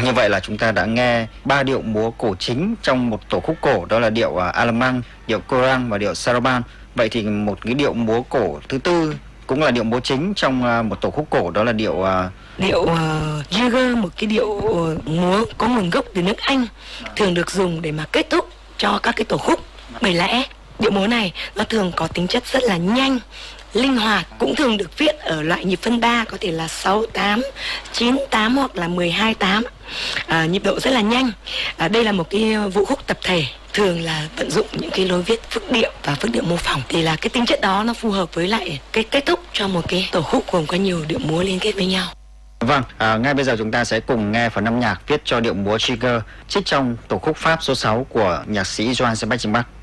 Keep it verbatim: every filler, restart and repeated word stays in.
Như vậy là chúng ta đã nghe ba điệu múa cổ chính trong một tổ khúc cổ, đó là điệu uh, Alamang, điệu Korang và điệu Saraban. Vậy thì một cái điệu múa cổ thứ tư cũng là điệu múa chính trong uh, một tổ khúc cổ, đó là điệu uh... điệu uh, Jigger, một cái điệu uh, múa có nguồn gốc từ nước Anh, thường được dùng để mà kết thúc cho các cái tổ khúc. Bởi lẽ điệu múa này nó thường có tính chất rất là nhanh, linh hoạt, cũng thường được viết ở loại nhịp phân ba, có thể là sáu tám, chín tám hoặc là mười hai tám. À, nhịp độ rất là nhanh. À, đây là một cái vũ khúc tập thể, thường là vận dụng những cái lối viết phức điệu và phức điệu mô phỏng, thì là cái tính chất đó nó phù hợp với lại cái kết thúc cho một cái tổ khúc gồm có nhiều điệu múa liên kết với nhau. Vâng, à, ngay bây giờ chúng ta sẽ cùng nghe phần âm nhạc viết cho điệu múa Jigger trích trong tổ khúc Pháp số sáu của nhạc sĩ Johann Sebastian Bach.